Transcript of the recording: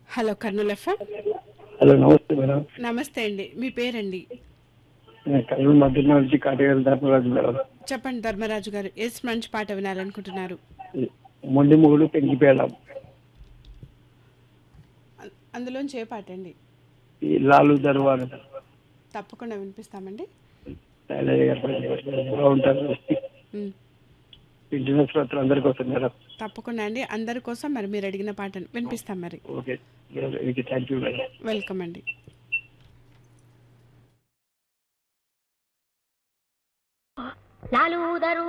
Hello Kurnool FM. Hello నమస్తే madam. నమస్తే అండి, మీ పేరండి? నేను కర్నూలు మధ్యలో నుంచి కాటేరు ధర్మరాజు మేడం. చెప్పండి ధర్మరాజు గారు, ఏ మంచి పాట వినాలనుకుంటున్నారు? మొండి మొగుడు పెంకిపేళం, అందులోంచి ఏ పాట అండి? ఈ లాలు దర్వారు తప్పకుండా వినిపిస్తామండి. ఉంటారు. ఉమ్, ఇంటిన శ్రోతలు అందరికీ వస్తుంది మేడం. తప్పకుండా అండి, అందరి కోసం మరి మీరు అడిగిన పాటను వినిపిస్తాం మరి. Okay, thank you madam. Welcome అండి. లాలు దరు